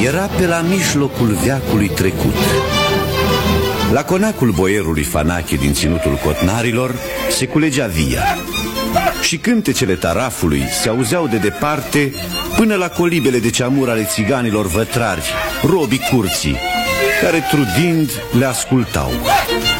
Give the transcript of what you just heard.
Era pe la mijlocul veacului trecut. La conacul boierului Fanache din ținutul Cotnarilor se culegea via și cântecele tarafului se auzeau de departe până la colibele de ceamur ale țiganilor vătrari, robii curții, care trudind le ascultau.